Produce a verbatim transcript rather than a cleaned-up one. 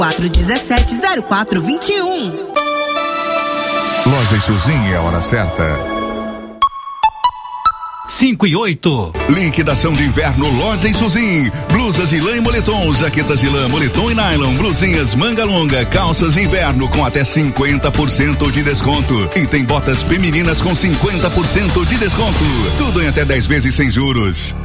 quatro um sete, zero quatro dois um. Loja Isuzinha é a hora certa. cinco e oito. Liquidação de inverno Loja Isuzinha. Blusas de lã e moletom, jaquetas de lã, moletom e nylon, blusinhas manga longa, calças de inverno com até cinquenta por cento de desconto. E tem botas femininas com cinquenta por cento de desconto. Tudo em até dez vezes sem juros.